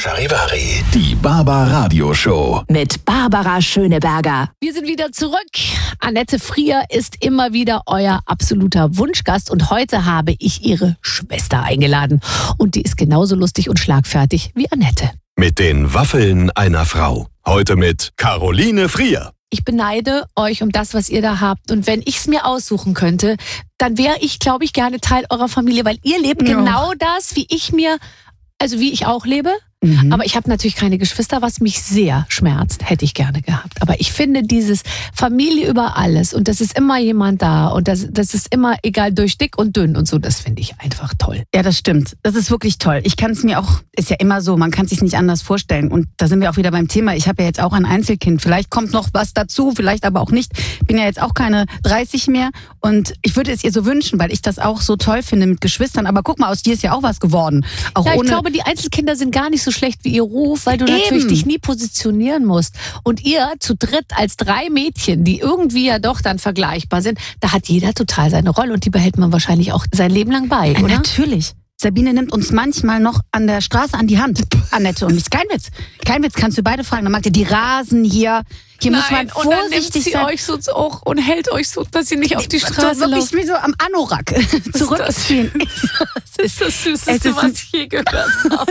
Charivari. Die Barbara Show. Mit Barbara Schöneberger. Wir sind wieder zurück. Annette Frier ist immer wieder euer absoluter Wunschgast und heute habe ich ihre Schwester eingeladen. Und die ist genauso lustig und schlagfertig wie Annette. Mit den Waffeln einer Frau. Heute mit Caroline Frier. Ich beneide euch um das, was ihr da habt. Und wenn ich es mir aussuchen könnte, dann wäre ich, glaube ich, gerne Teil eurer Familie, weil ihr lebt genau das, wie ich auch lebe. Aber ich habe natürlich keine Geschwister, was mich sehr schmerzt, hätte ich gerne gehabt. Aber ich finde dieses Familie über alles und das ist immer jemand da und das ist immer egal durch dick und dünn und so, das finde ich einfach toll. Ja, das stimmt. Das ist wirklich toll. Ich kann es mir auch, ist ja immer so, man kann es sich nicht anders vorstellen. Und da sind wir auch wieder beim Thema. Ich habe ja jetzt auch ein Einzelkind. Vielleicht kommt noch was dazu, vielleicht aber auch nicht. Bin ja jetzt auch keine 30 mehr und ich würde es ihr so wünschen, weil ich das auch so toll finde mit Geschwistern. Aber guck mal, aus dir ist ja auch was geworden. Auch ja, ich ohne glaube, die Einzelkinder sind gar nicht so schlecht wie ihr Ruf, weil du natürlich dich nie positionieren musst. Und ihr zu dritt als 3 Mädchen, die irgendwie ja doch dann vergleichbar sind, da hat jeder total seine Rolle und die behält man wahrscheinlich auch sein Leben lang bei, oder? Natürlich. Sabine nimmt uns manchmal noch an der Straße an die Hand. Annette und mich. Kein Witz. Kein Witz, kannst du beide fragen. Dann mag ihr die Rasen hier. Hier muss man vorsichtig und dann nimmt sie sein. euch so auch und hält euch so, dass ihr nicht auf die So Straße wirklich lauft. wie so am Anorak zurückziehen. Das ist das Süßeste, was ich je gehört habe.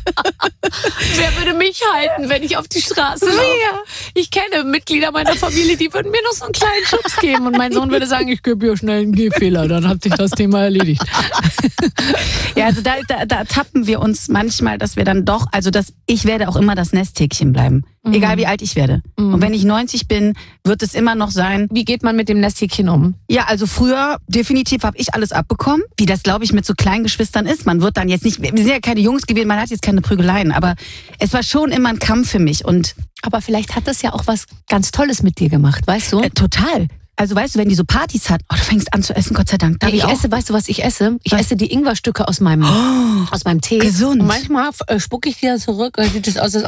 Wer würde mich halten, wenn ich auf die Straße laufe? Ich kenne Mitglieder meiner Familie, die würden mir noch so einen kleinen Schubs geben. Und mein Sohn würde sagen, ich gebe hier schnell einen Gehfehler, dann hat sich das Thema erledigt. Ja, also da tappen wir uns manchmal, dass wir dann doch, also ich werde auch immer das Nesthäkchen bleiben. Egal wie alt ich werde. Und wenn ich 90 bin, wird es immer noch sein. Wie geht man mit dem Nesthäkchen um? Ja, also früher definitiv habe ich alles abbekommen, wie das, glaube ich, mit so kleinen Geschwistern ist. Man wird dann jetzt nicht, wir sind ja keine Jungs gewesen, man hat jetzt keine Prügeleien, aber es war schon immer ein Kampf für mich. Aber vielleicht hat das ja auch was ganz Tolles mit dir gemacht, weißt du? Total. Also weißt du, wenn die so Partys hat, du fängst an zu essen, Gott sei Dank. Ich esse, weißt du, was ich esse? Ich esse die Ingwerstücke aus meinem Tee. Gesund. Und manchmal spucke ich die dann zurück und sieht es aus, als